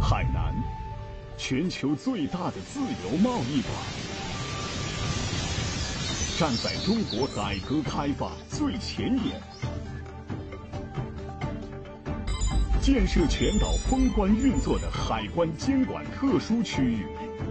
海南，全球最大的自由贸易港，站在中国改革开放最前沿，建设全岛封关运作的海关监管特殊区域，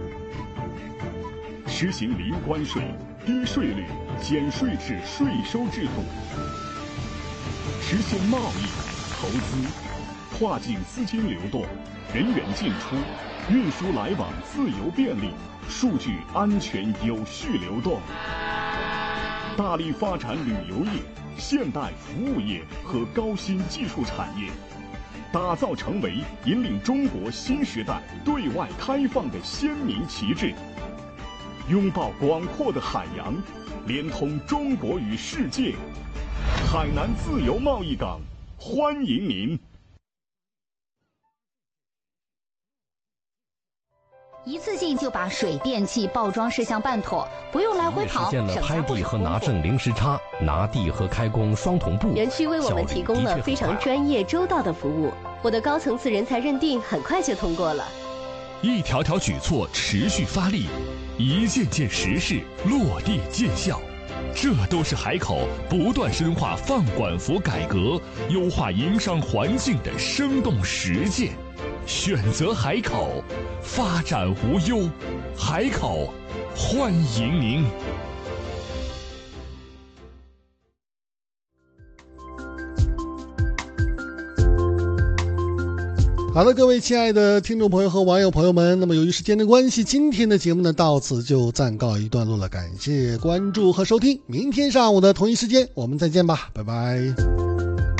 实行零关税、低税率、减税制税收制度，实现贸易、投资、跨境资金流动、人员进出、运输来往自由便利、数据安全有序流动，大力发展旅游业、现代服务业和高新技术产业，打造成为引领中国新时代对外开放的鲜明旗帜，拥抱广阔的海洋，连通中国与世界。海南自由贸易港，欢迎您！ 一次性就把水电气报装事项办妥，不用来回跑， 实现了拍地和拿证零时差，拿地和开工双同步。 园区为我们提供了非常专业周到的服务，我的高层次人才认定很快就通过了。 一条条举措持续发力，一件件实事落地见效，这都是海口不断深化放管服改革、优化营商环境的生动实践。选择海口，发展无忧。海口，欢迎您！ 好的，各位亲爱的听众朋友和网友朋友们，那么由于时间的关系，今天的节目呢到此就暂告一段落了，感谢关注和收听，明天上午的同一时间我们再见吧，拜拜。